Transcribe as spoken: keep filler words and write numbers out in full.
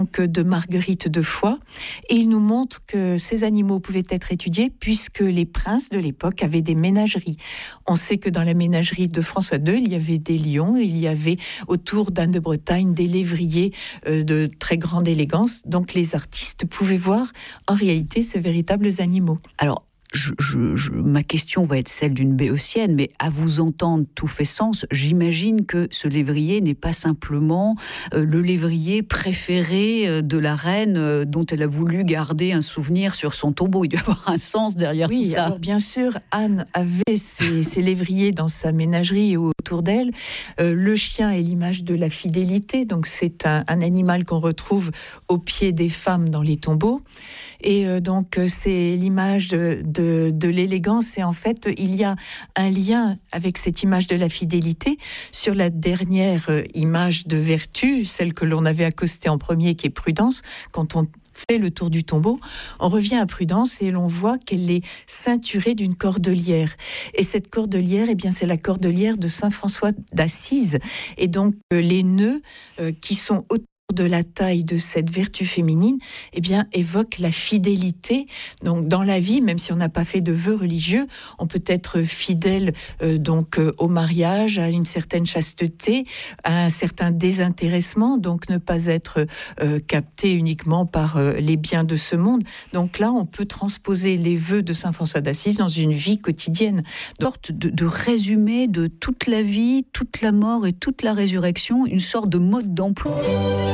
donc de Marguerite de Foix, et il nous montre que ces animaux pouvaient être étudiés puisque les princes de l'époque avaient des ménageries. On sait que dans la ménagerie de François deux, il y avait des lions, il y avait autour d'Anne de Bretagne des lévriers euh, de très grande élégance, donc les artistes pouvaient voir en réalité ces véritables animaux. Alors, Je, je, je, ma question va être celle d'une béotienne, mais à vous entendre, tout fait sens. J'imagine que ce lévrier n'est pas simplement euh, le lévrier préféré euh, de la reine euh, dont elle a voulu garder un souvenir sur son tombeau. Il doit y avoir un sens derrière oui, tout ça. Alors bien sûr, Anne avait ses, ses lévriers dans sa ménagerie et autour d'elle. Euh, le chien est l'image de la fidélité, donc c'est un, un animal qu'on retrouve au pied des femmes dans les tombeaux. Et euh, donc c'est l'image de, de De, de l'élégance, et en fait il y a un lien avec cette image de la fidélité sur la dernière image de vertu, celle que l'on avait accostée en premier, qui est Prudence. Quand on fait le tour du tombeau, on revient à Prudence et l'on voit qu'elle est ceinturée d'une cordelière, et cette cordelière, eh bien, c'est la cordelière de Saint François d'Assise, et donc euh, les nœuds euh, qui sont autour de la taille de cette vertu féminine, eh bien, évoque la fidélité. Donc, dans la vie, même si on n'a pas fait de vœux religieux, on peut être fidèle euh, donc euh, au mariage, à une certaine chasteté, à un certain désintéressement, donc ne pas être euh, capté uniquement par euh, les biens de ce monde. Donc là, on peut transposer les vœux de Saint François d'Assise dans une vie quotidienne. Une sorte de, de résumé de toute la vie, toute la mort et toute la résurrection, une sorte de mode d'emploi.